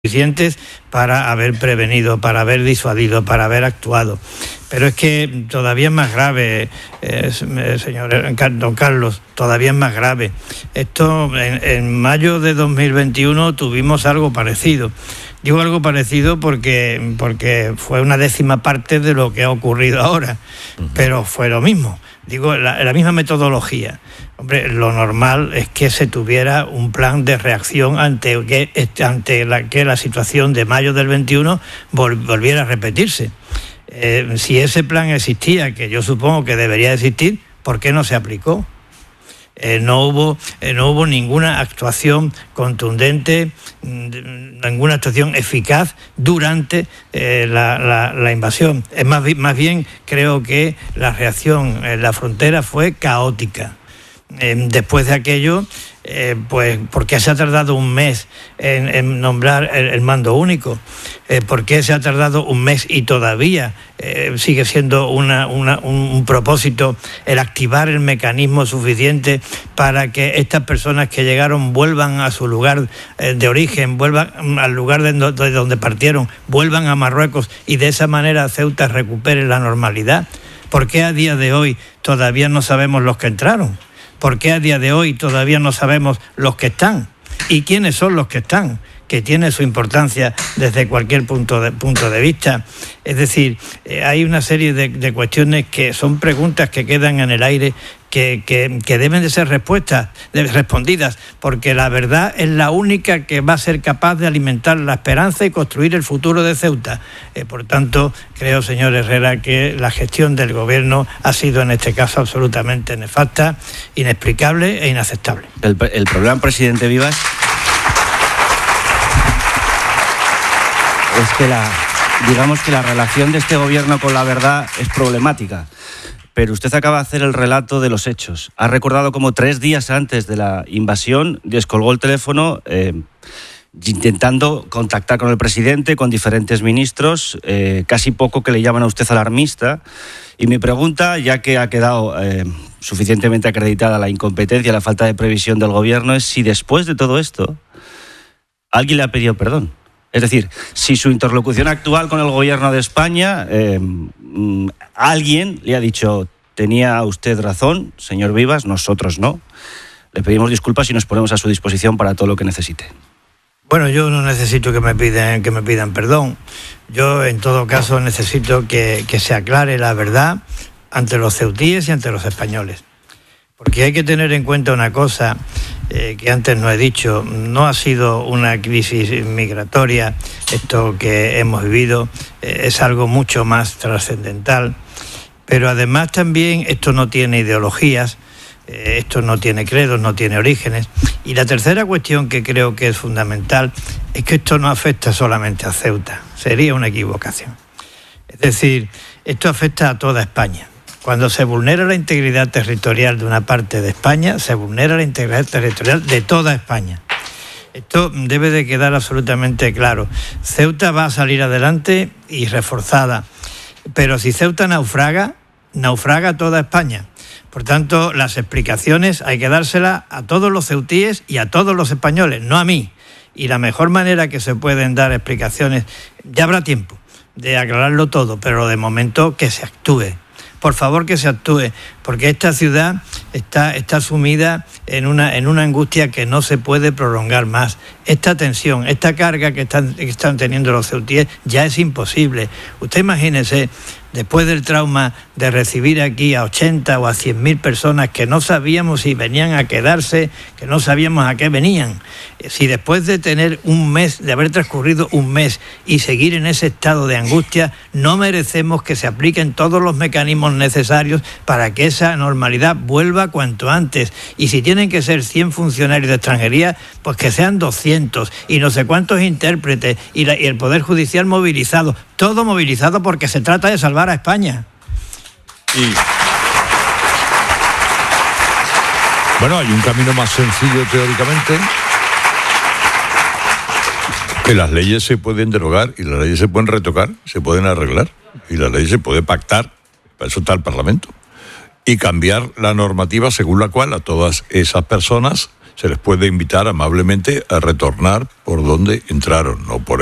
suficientes para haber prevenido, para haber disuadido, para haber actuado. Pero es que todavía es más grave, señor don Carlos, todavía es más grave. Esto, en mayo de 2021 tuvimos algo parecido. Digo algo parecido porque fue una décima parte de lo que ha ocurrido ahora, pero fue lo mismo. Digo, la misma metodología. Hombre, lo normal es que se tuviera un plan de reacción ante que la situación de mayo del 21 volviera a repetirse. Si ese plan existía, que yo supongo que debería existir, ¿por qué no se aplicó? No hubo ninguna actuación contundente, ninguna actuación eficaz durante la invasión. Es más bien creo que la reacción en la frontera fue caótica. Después de aquello, pues ¿por qué se ha tardado un mes en nombrar el mando único? ¿Por qué se ha tardado un mes y todavía sigue siendo un propósito el activar el mecanismo suficiente para que estas personas que llegaron vuelvan a su lugar de origen, vuelvan al lugar de donde partieron, vuelvan a Marruecos y de esa manera Ceuta recupere la normalidad? ¿Por qué a día de hoy todavía no sabemos los que entraron? ¿Por qué a día de hoy todavía no sabemos los que están? ¿Y quiénes son los que están? Que tiene su importancia desde cualquier punto de vista. Es decir, hay una serie de cuestiones que son preguntas que quedan en el aire que deben de ser respondidas, porque la verdad es la única que va a ser capaz de alimentar la esperanza y construir el futuro de Ceuta. Por tanto, creo, señor Herrera, que la gestión del gobierno ha sido en este caso absolutamente nefasta, inexplicable e inaceptable. El problema, presidente Vivas, es que digamos que la relación de este gobierno con la verdad es problemática. Pero usted acaba de hacer el relato de los hechos. Ha recordado cómo 3 días antes de la invasión descolgó el teléfono intentando contactar con el presidente, con diferentes ministros, casi poco que le llaman a usted alarmista. Y mi pregunta, ya que ha quedado suficientemente acreditada la incompetencia, la falta de previsión del gobierno, es si después de todo esto alguien le ha pedido perdón. Es decir, si su interlocución actual con el gobierno de España, alguien le ha dicho, tenía usted razón, señor Vivas, nosotros no. Le pedimos disculpas y nos ponemos a su disposición para todo lo que necesite. Bueno, yo no necesito que me pidan perdón. Yo, en todo caso, necesito que se aclare la verdad ante los ceutíes y ante los españoles. Porque hay que tener en cuenta una cosa que antes no he dicho. No ha sido una crisis migratoria esto que hemos vivido, es algo mucho más trascendental. Pero además también esto no tiene ideologías, esto no tiene credos, no tiene orígenes. Y la tercera cuestión que creo que es fundamental es que esto no afecta solamente a Ceuta, sería una equivocación. Es decir, esto afecta a toda España. Cuando se vulnera la integridad territorial de una parte de España, se vulnera la integridad territorial de toda España. Esto debe de quedar absolutamente claro. Ceuta va a salir adelante y reforzada, pero si Ceuta naufraga toda España. Por tanto, las explicaciones hay que dárselas a todos los ceutíes y a todos los españoles, no a mí. Y la mejor manera que se pueden dar explicaciones, ya habrá tiempo de aclararlo todo, pero de momento que se actúe. Por favor, que se actúe, porque esta ciudad está sumida en una angustia que no se puede prolongar más. Esta tensión, esta carga que están teniendo los ceutíes ya es imposible. Usted imagínese, después del trauma de recibir aquí a 80 o a 100.000 personas que no sabíamos si venían a quedarse, que no sabíamos a qué venían. Si después de tener un mes, de haber transcurrido un mes y seguir en ese estado de angustia, no merecemos que se apliquen todos los mecanismos necesarios para que esa normalidad vuelva cuanto antes. Y si tienen que ser 100 funcionarios de extranjería, pues que sean 200 y no sé cuántos intérpretes y el Poder Judicial movilizado. Todo movilizado porque se trata de salvar a España. Y bueno, hay un camino más sencillo teóricamente, que las leyes se pueden derogar y las leyes se pueden retocar, se pueden arreglar y las leyes se puede pactar, para eso está el Parlamento, y cambiar la normativa según la cual a todas esas personas se les puede invitar amablemente a retornar por donde entraron, no por